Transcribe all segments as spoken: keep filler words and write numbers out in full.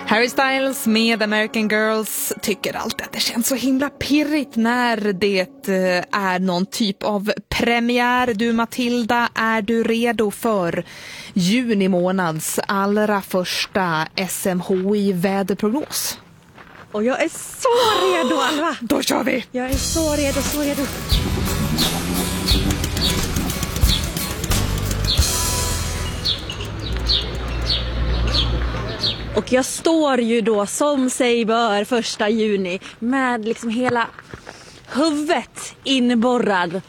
Harry Styles med American Girls tycker alltid att det känns så himla pirrigt när det är någon typ av premiär. Du Matilda, är du redo för juni månads allra första S M H I-väderprognos? Och jag är så redo, Alva! Då kör vi! Jag är så redo, så redo. Och jag står ju då som sig bör första juni med liksom hela huvudet inborrad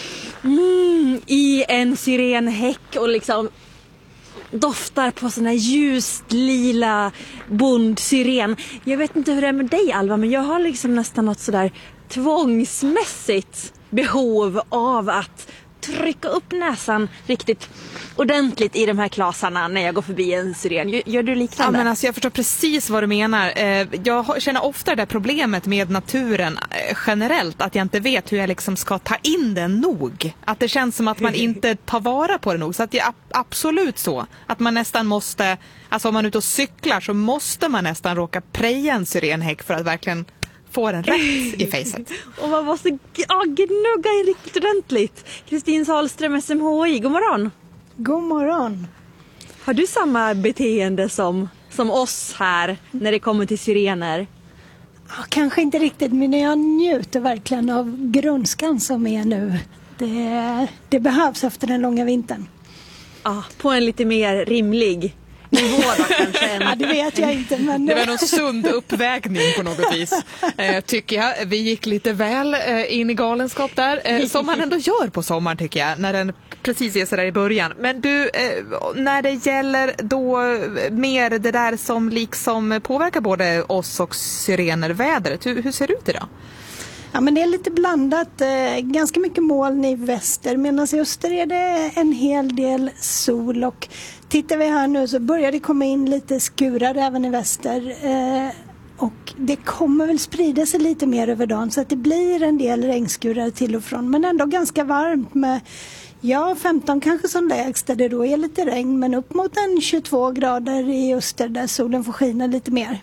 mm, i en syrenhäck och liksom doftar på sån här ljust lila bondsyren. Jag vet inte hur det är med dig, Alva, men jag har liksom nästan något sådär tvångsmässigt behov av att trycka upp näsan riktigt ordentligt i de här klasarna när jag går förbi en syren. Gör, gör du liknande? Ja, men alltså jag förstår precis vad du menar. Jag känner ofta det där problemet med naturen generellt, att jag inte vet hur jag liksom ska ta in den nog. Att det känns som att man inte tar vara på det nog. Så att det är absolut så att man nästan måste, alltså om man är ute och cyklar så måste man nästan råka preja en syrenhäck för att verkligen få den rätt i facet. Och man måste oh, gnugga in riktigt ordentligt. Kristin Sahlström, S M H I, god morgon. God morgon. Har du samma beteende som, som oss här när det kommer till syrener? Ja, kanske inte riktigt, men jag njuter verkligen av grönskan som är nu. Det, det behövs efter den långa vintern. Ja, på en lite mer rimlig nivå då kanske. En... Ja, det vet jag inte. Men... Det var någon sund uppvägning på något vis, eh, tycker jag. Vi gick lite väl eh, in i galenskap där, eh, som man ändå gör på sommaren tycker jag, när den precis är så där i början. Men du, eh, när det gäller då mer det där som liksom påverkar både oss och syrener, vädret, hur, hur ser det ut idag? Ja, men det är lite blandat. Eh, ganska mycket moln i väster, medan i öster är det en hel del sol. Och tittar vi här nu så börjar det komma in lite skurar även i väster. Eh, och det kommer väl sprida sig lite mer över dagen, så att det blir en del regnskurar till och från. Men ändå ganska varmt med ja, femton kanske som lägst där det då är lite regn. Men upp mot en tjugotvå grader i öster där solen får skina lite mer.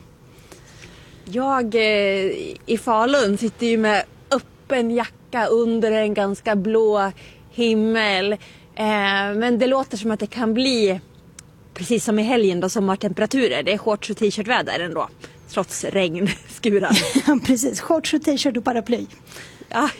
Jag eh, i Falun sitter ju med öppen jacka under en ganska blå himmel. Eh, men det låter som att det kan bli precis som i helgen då, sommartemperaturer. Det är shorts och t-shirtväder ändå, trots regn, skurar. Ja, precis. Shorts och t-shirt och paraply. Ja.